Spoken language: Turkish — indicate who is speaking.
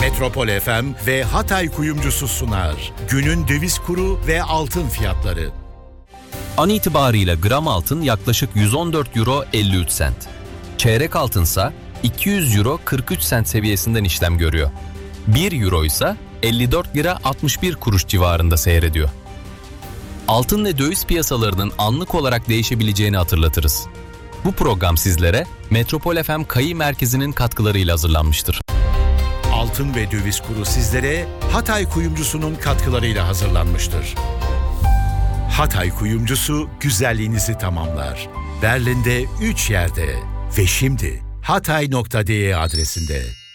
Speaker 1: Metropol FM ve Hatay Kuyumcusu sunar. Günün döviz kuru ve altın fiyatları.
Speaker 2: An itibarıyla gram altın yaklaşık 114 euro 53 sent. Çeyrek altınsa 200 euro 43 sent seviyesinden işlem görüyor. 1 euro ise 54 lira 61 kuruş civarında seyrediyor. Altın ve döviz piyasalarının anlık olarak değişebileceğini hatırlatırız. Bu program sizlere Metropol FM Kayı Merkezi'nin katkılarıyla hazırlanmıştır.
Speaker 1: Altın ve döviz kuru sizlere Hatay Kuyumcusu'nun katkılarıyla hazırlanmıştır. Hatay Kuyumcusu güzelliğinizi tamamlar. Berlin'de 3 yerde ve şimdi hatay.de adresinde.